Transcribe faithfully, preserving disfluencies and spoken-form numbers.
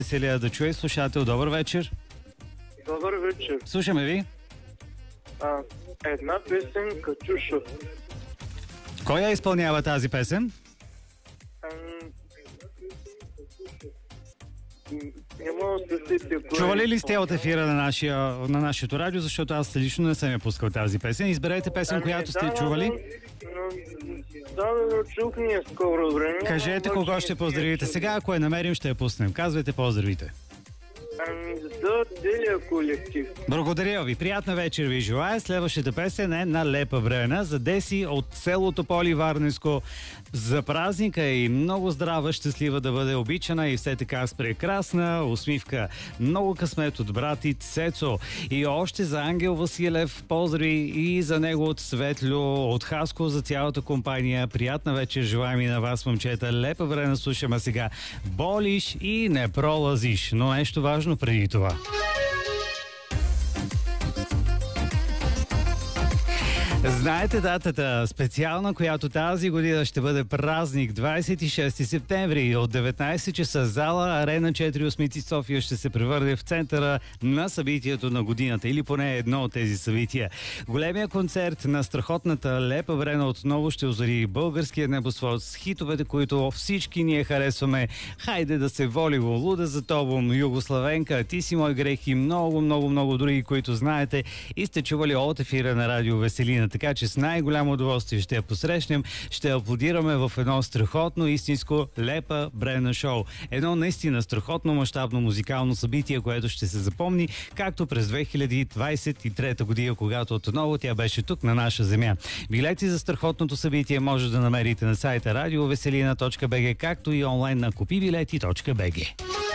Веселия да чуе слушател. Добър вечер. Добър вечер. Слушаме ви. А, една песен Катюша. Кой я изпълнява тази песен? Ам... Не мога да се сетя. Чували ли сте от ефира на, нашия, на нашето радио, защото аз лично не съм я пускал тази песен. Изберете песен, Ами, която сте да, чували. Но, да, да, чух ни е скоро време. Кажете но кого не ще си я поздравите. чул. Сега, ако я намерим, ще я пуснем. Казвайте поздравите. Ами, за целия колектив. Благодаря ви. Приятна вечер ви желая. Следващата песен е на Лепа Брена за Деси от село Тополи, Варненско. За празника и много здрава, щастлива да бъде, обичана и все така с прекрасна усмивка. Много късмет от брат и Цецо. И още за Ангел Василев поздрави и за него от Светло, от Хаско, за цялата компания. Приятна вечер желаем и на вас, момчета. Лепа Брена слушаме сега. Болиш и не пролазиш. Но нещо важно преди това. Знаете датата специална, която тази година ще бъде празник, двадесет и шести септември от деветнадесет часа. Зала Арена четири Осмици София ще се превърне в центъра на събитието на годината, или поне едно от тези събития. Големия концерт на страхотната Лепа Брена отново ще озари българския небосвод с хитовете, които всички ние харесваме. Хайде да се воливо, Луда за тобом, Югославенка, Ти си мой грех и много, много, много други, които знаете и сте чували от ефира на радио Веселина. Така че с най-голямо удоволствие ще я посрещнем, ще аплодираме в едно страхотно, истинско Лепа Брена шоу. Едно наистина страхотно, мащабно музикално събитие, което ще се запомни, както през две хиляди двадесет и трета година, когато отново тя беше тук на наша земя. Билети за страхотното събитие може да намерите на сайта радиовеселина точка бг, както и онлайн на купи билети точка бг.